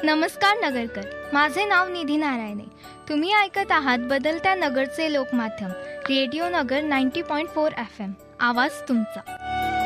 नमस्कार नगरकर, माझे नाव निधी नारायणे. तुम्ही ऐकत आहात बदलत्या नगरचे लोकमाध्यम रेडिओ नगर 90.4 FM. आवाज तुमचा.